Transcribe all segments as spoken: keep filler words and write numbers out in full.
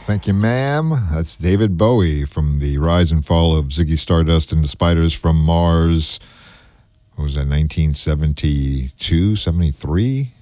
Thank you, ma'am. That's David Bowie from the Rise and Fall of Ziggy Stardust and the Spiders from Mars. What was that, nineteen seventy-two, seventy-three?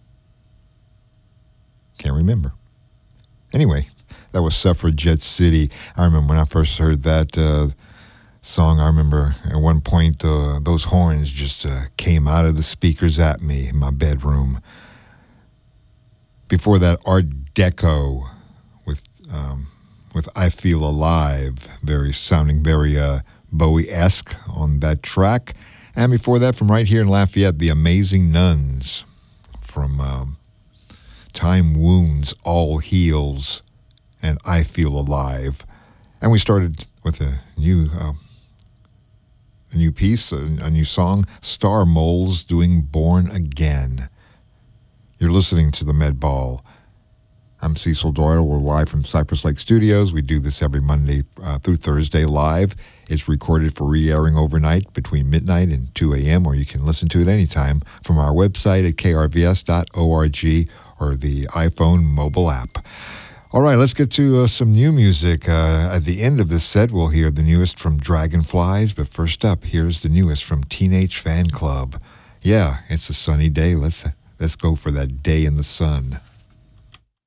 Can't remember. Anyway, that was Suffragette City. I remember when I first heard that uh, song, I remember at one point uh, those horns just uh, came out of the speakers at me in my bedroom. Before that, Art Deco with um, with I Feel Alive, very sounding very uh, Bowie-esque on that track. And before that, from right here in Lafayette, The Amazing Nuns from um, Time Wounds, All Heals, and I Feel Alive. And we started with a new uh, a new piece, a, a new song, Star Moles doing Born Again. You're listening to the Med Ball. I'm Cecil Doyle. We're live from Cypress Lake Studios. We do this every Monday uh, through Thursday live. It's recorded for re-airing overnight between midnight and two a.m., or you can listen to it anytime from our website at k r v s dot org or the iPhone mobile app. All right, let's get to uh, some new music. Uh, at the end of this set, we'll hear the newest from Dragonflies, but first up, here's the newest from Teenage Fan Club. Yeah, it's a sunny day. Let's let's go for that day in the sun.